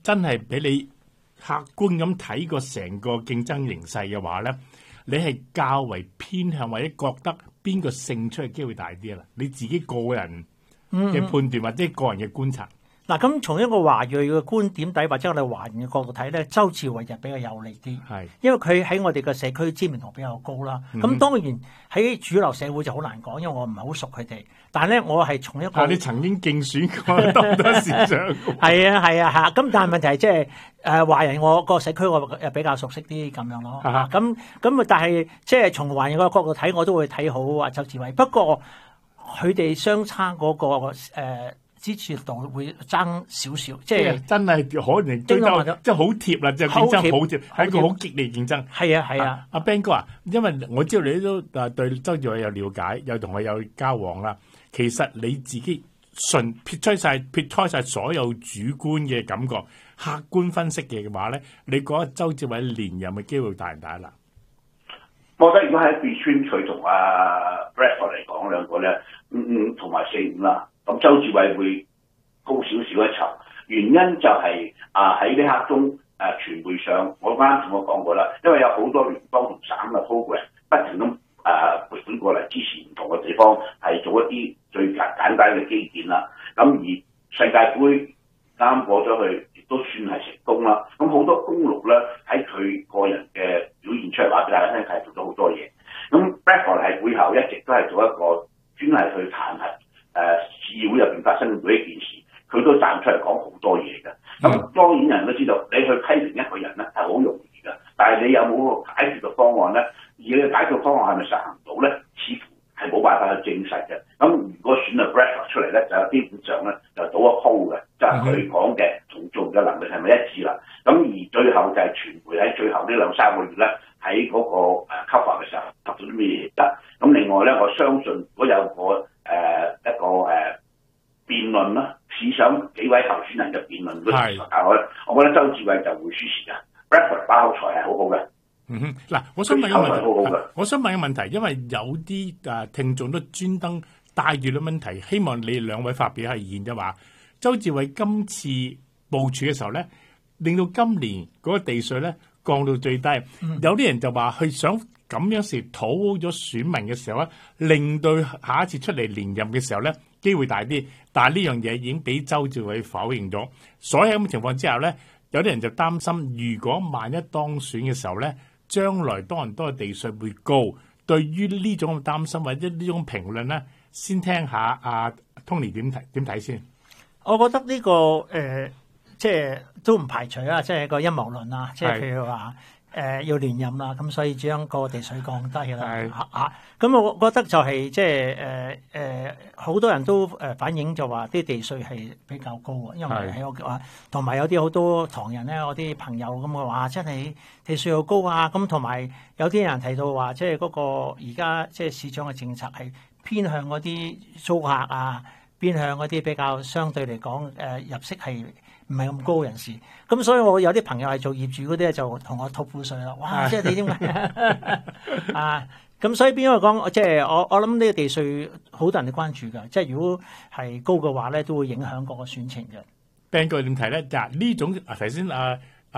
真係俾你客觀咁睇過成個競爭形勢嘅話咧，你係較為偏向或者覺得邊個勝出嘅機會大啲啦？你自己個人嘅判斷或者個人嘅觀察。 嗱，咁從一個華裔嘅觀點底，或者我哋華人嘅角度睇咧，周志偉就比較有利啲， 係因為佢喺我哋嘅社區知名度比較高啦。咁當然喺主流社會就好難講，因為我唔係好熟佢哋。但係咧，我係從一個你曾經競選過多唔多市長？ 係啊。咁但係問題係即係華人，我個社區我比較熟悉啲咁樣咯。咁但係即係從華人個角度睇，我都會睇好周志偉。不過佢哋相差嗰個支持度會爭少少，即係真係可能追得即係好貼啦，就競爭好貼，係一個好激烈競爭。 係啊。阿 Ben 哥啊，因為我知道你都對周志偉有了解，又同佢有交往啦。其實你自己撇開晒所有主觀嘅感覺，客觀分析嘅話咧，你覺得周志偉連任嘅機會大唔大啦？ 我覺得如果喺 between 佢同阿 Bradford 嚟講，兩個咧5-5同埋4-5啦。咁周志偉會高少少一籌，原因就係喺呢刻中傳媒上，我啱同我講過啦，因為有好多聯邦同省嘅 program 不停咁撥款過嚟支持唔同嘅地方，係做一啲最簡單嘅基建啦。咁而世界盃啱過咗去，亦都算係成功啦。咁好多功勞咧喺佢個人嘅表現出嚟，話俾大家聽係做咗好多嘢。咁 Bradford 係背後一直都係做一個專係去彈劾市議會入邊發生嘅每一件事，佢都站出嚟講好多嘢嘅。咁當然人都知道，你去批評一個人咧係好容易嘅，但係你有冇個解決嘅方案咧？而你嘅解決方案係咪實行到咧？似乎係冇辦法去證實嘅。咁如果選阿 Bradford 出嚟咧，就基本上咧就賭一鋪嘅，就係佢講嘅同做嘅能力係咪一致啦？咁而最後就係傳媒喺最後呢2-3個月咧，喺嗰個cover嘅時候得到啲咩嘢得？咁另外咧，我相信如果有一個辯論啦，試想幾位候選人嘅辯論，我覺得周志偉就會輸蝕嘅。Bradford 把口才係好好嘅。 嗱，我想問一個問題，因為有啲聽眾都專登帶住啲問題，希望你哋兩位發表下意見啫嘛。周志偉今次部署嘅時候咧，令到今年嗰個地稅咧降到最低。有啲人就話佢想咁樣時討好咗選民嘅時候咧，令到下一次出嚟連任嘅時候咧機會大啲。但係呢樣嘢已經俾周志偉否認咗。所以咁嘅情況之下咧，有啲人就擔心，如果萬一當選嘅時候咧，將來多人多嘅地稅會高。對於呢種嘅擔心或者呢種評論咧，先聽下阿 Tony 點睇先。 我覺得呢個即係都唔排除啦，即係個陰謀論啦，即係譬如話要連任啦，咁所以將個地稅降低啦。咁我覺得就係即係好多人都反映就話啲地稅係比較高啊，因為喺我話同埋有啲好多唐人咧，我啲朋友咁嘅話真係地稅好高啊，咁同埋有啲人提到話即係嗰個而家即係市長嘅政策係偏向嗰啲租客啊，偏向嗰啲比較相對嚟講入息係唔係咁高人士，咁所以我有啲朋友係做業主嗰啲咧，就同我吐苦水啦。哇！即係你點解啊？咁所以邊個講？即係我諗呢個地稅好多人都關注㗎。即係如果係高嘅話咧，都會影響嗰個選情嘅。 Ben 哥點睇咧？嗱，呢種頭先阿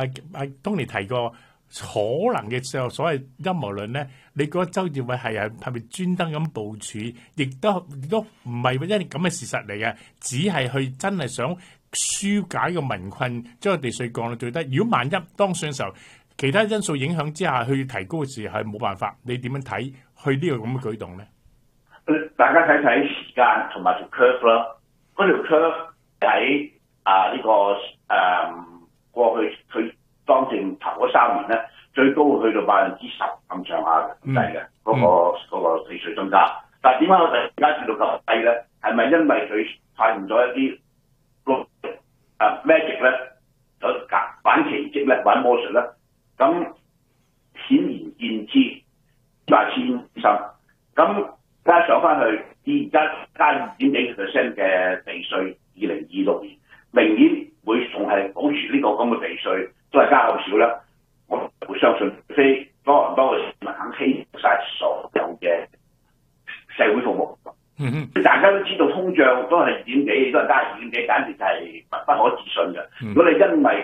Tony 提過可能嘅所謂陰謀論咧，你覺得周志偉係咪專登咁部署？亦都唔係因為咁嘅事實嚟嘅，只係去真係想紓解個民困，將個地稅降到最低。如果萬一當選嘅時候，其他因素影響之下去提高嘅時係冇辦法，你點樣睇去呢個咁嘅舉動咧？ 大家睇睇時間同埋條 curve 啦。嗰條 curve 喺呢個過去佢當政頭嗰3年咧，最高會去到10%咁上下咁計嘅嗰個地稅增加。但係點解我哋而家跌到咁低咧？係咪因為佢發現咗一啲magic 咧，有玩奇蹟咧，玩魔術咧？咁顯而見之，話千心。咁加上翻去，而家加2.幾% 嘅地稅，2026年明年會仲係保持呢個咁嘅地稅，都係加好少啦。我會相信，非多倫多嘅市民肯犧牲晒所有嘅社會服務。大家都知道通脹都係2.幾，都係加2.幾，簡直係不可置信嘅。如果你因為